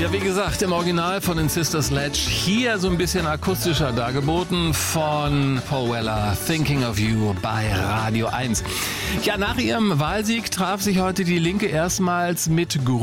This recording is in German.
Ja, wie gesagt, im Original von den Sister Sledge, hier so ein bisschen akustischer dargeboten von Paul Weller, Thinking of You bei Radio 1. Ja, nach ihrem Wahlsieg traf sich heute die Linke erstmals mit